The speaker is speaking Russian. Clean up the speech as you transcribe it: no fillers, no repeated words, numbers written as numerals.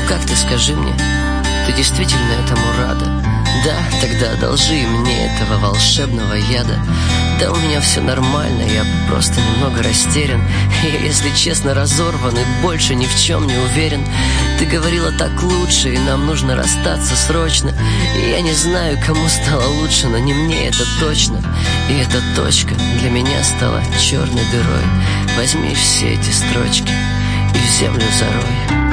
как ты, скажи мне, ты действительно этому рада? Да, тогда одолжи мне этого волшебного яда. Да у меня все нормально, я просто немного растерян. Я, если честно, разорван и больше ни в чем не уверен. Ты говорила так лучше, и нам нужно расстаться срочно. И я не знаю, кому стало лучше, но не мне, это точно. И эта точка для меня стала черной дырой. Возьми все эти строчки и в землю зарой.